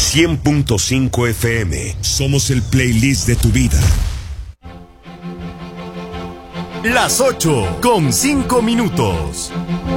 100.5 FM. Somos el playlist de tu vida. Las 8:05.